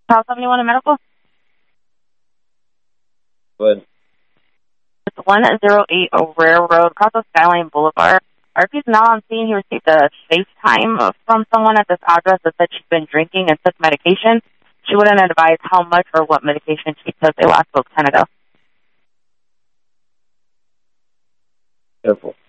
House 71 in medical? Good. It's 108 Railroad, across of Skyline Boulevard. RP's now on scene. He received a FaceTime from someone at this address that said she's been drinking and took medication. She wouldn't advise how much or what medication she took. They last spoke 10 ago. Careful.